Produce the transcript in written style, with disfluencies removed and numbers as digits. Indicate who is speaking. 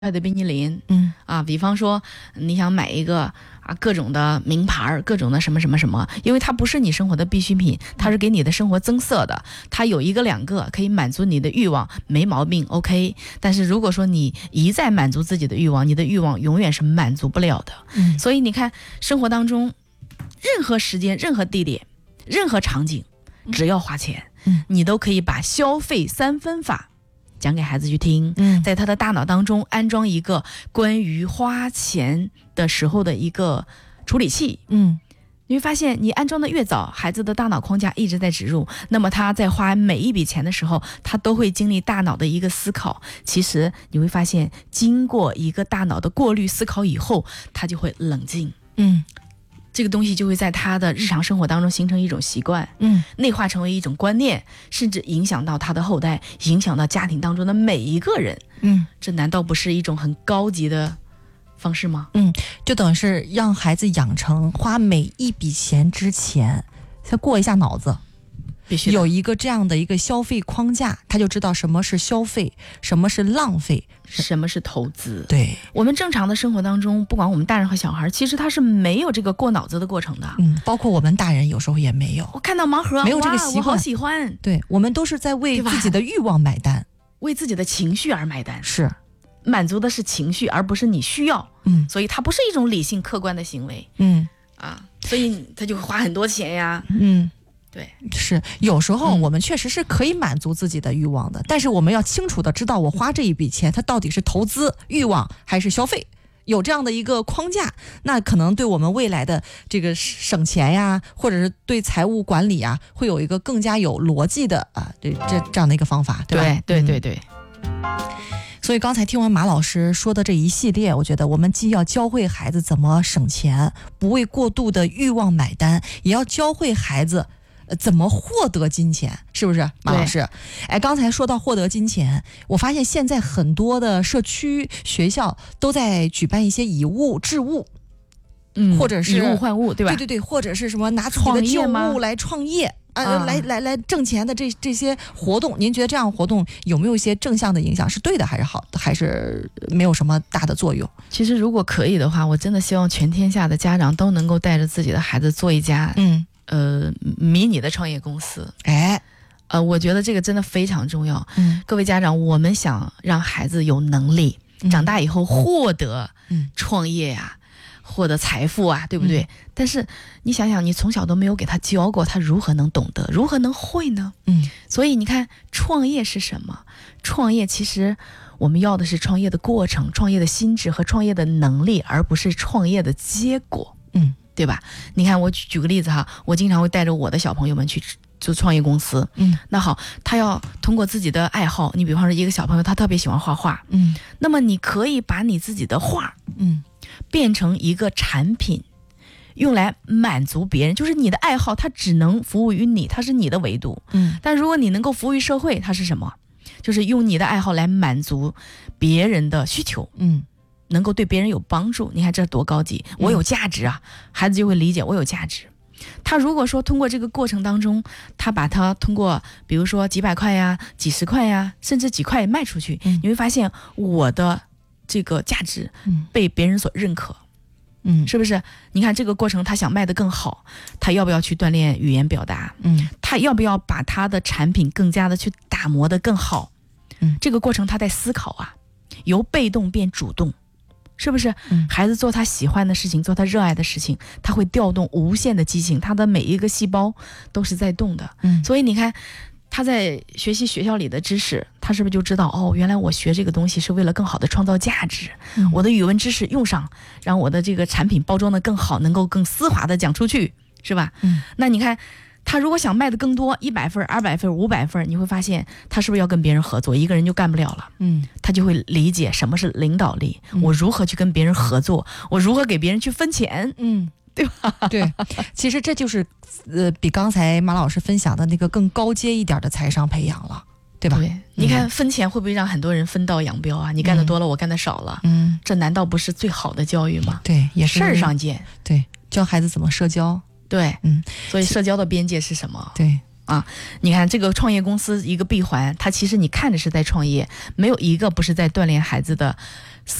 Speaker 1: 的冰淇淋，比方说你想买一个各种的名牌，各种的什么什么什么，因为它不是你生活的必需品，它是给你的生活增色的，它有一个两个可以满足你的欲望，没毛病 OK。 但是如果说你一再满足自己的欲望，你的欲望永远是满足不了的。所以你看生活当中任何时间、任何地点、任何场景，只要花钱，你都可以把消费3分法讲给孩子去听，在他的大脑当中安装一个关于花钱的时候的一个处理器。你会发现你安装的越早，孩子的大脑框架一直在植入，那么他在花每一笔钱的时候，他都会经历大脑的一个思考。其实你会发现经过一个大脑的过滤思考以后，他就会冷静，这个东西就会在他的日常生活当中形成一种习惯，内化成为一种观念，甚至影响到他的后代，影响到家庭当中的每一个人。这难道不是一种很高级的方式吗？
Speaker 2: 就等于是让孩子养成花每一笔钱之前先过一下脑子，
Speaker 1: 必须
Speaker 2: 有一个这样的一个消费框架，他就知道什么是消费，什么是浪费，
Speaker 1: 什么是投资。
Speaker 2: 对，
Speaker 1: 我们正常的生活当中，不管我们大人和小孩，其实他是没有这个过脑子的过程的。
Speaker 2: 包括我们大人有时候也没有。
Speaker 1: 我看到盲盒，
Speaker 2: 没有这个习惯，
Speaker 1: 我好喜欢。
Speaker 2: 对，我们都是在为自己的欲望买单，
Speaker 1: 为自己的情绪而买单。
Speaker 2: 是，
Speaker 1: 满足的是情绪，而不是你需要。所以它不是一种理性客观的行为。所以他就会花很多钱呀。对，
Speaker 2: 是有时候我们确实是可以满足自己的欲望的，但是我们要清楚的知道，我花这一笔钱，它到底是投资欲望还是消费，有这样的一个框架，那可能对我们未来的这个省钱呀，或者是对财务管理啊，会有一个更加有逻辑的这样的一个方法，对吧？
Speaker 1: 对。
Speaker 2: 所以刚才听完马老师说的这一系列，我觉得我们既要教会孩子怎么省钱，不为过度的欲望买单，也要教会孩子怎么获得金钱，是不是马老师？刚才说到获得金钱，我发现现在很多的社区学校都在举办一些以物治物，或者是
Speaker 1: 以物换物，对吧？
Speaker 2: 对，或者是什么拿自己的旧物来创业来挣钱的这些活动，您觉得这样活动有没有一些正向的影响？是对的还是好的，还是没有什么大的作用？
Speaker 1: 其实如果可以的话，我真的希望全天下的家长都能够带着自己的孩子做一家迷你的创业公司。我觉得这个真的非常重要。各位家长，我们想让孩子有能力长大以后获得创业呀，获得财富啊，对不对？但是你想想，你从小都没有给他教过，他如何能懂得，如何能会呢？所以你看，创业是什么？创业其实我们要的是创业的过程、创业的心智和创业的能力，而不是创业的结果。对吧？你看，我举个例子哈，我经常会带着我的小朋友们去做创业公司。那好，他要通过自己的爱好，你比方说一个小朋友他特别喜欢画画，那么你可以把你自己的画变成一个产品，用来满足别人，就是你的爱好它只能服务于你，它是你的维度。但如果你能够服务于社会，它是什么？就是用你的爱好来满足别人的需求。能够对别人有帮助，你看这多高级！我有价值啊，孩子就会理解我有价值。他如果说通过这个过程当中，他把它通过比如说几百块呀、几十块呀，甚至几块卖出去，你会发现我的这个价值被别人所认可。是不是？你看这个过程，他想卖得更好，他要不要去锻炼语言表达？他要不要把他的产品更加的去打磨得更好？这个过程他在思考啊，由被动变主动。是不是？孩子做他喜欢的事情，做他热爱的事情，他会调动无限的激情，他的每一个细胞都是在动的。所以你看，他在学习学校里的知识，他是不是就知道原来我学这个东西是为了更好的创造价值？我的语文知识用上，让我的这个产品包装的更好，能够更丝滑的讲出去，是吧？那你看，他如果想卖的更多，100份、200份、500份，你会发现他是不是要跟别人合作？一个人就干不了了。他就会理解什么是领导力，我如何去跟别人合作，我如何给别人去分钱，对吧？
Speaker 2: 对，其实这就是比刚才马老师分享的那个更高阶一点的财商培养了，对吧？
Speaker 1: 对，你看分钱会不会让很多人分道扬镳啊？你干的多了，我干的少了，这难道不是最好的教育吗？
Speaker 2: 对，也是
Speaker 1: 事儿上见。
Speaker 2: 对，教孩子怎么社交。
Speaker 1: 对，所以社交的边界是什么？
Speaker 2: 对，
Speaker 1: 啊。你看这个创业公司一个闭环，它其实你看着是在创业，没有一个不是在锻炼孩子的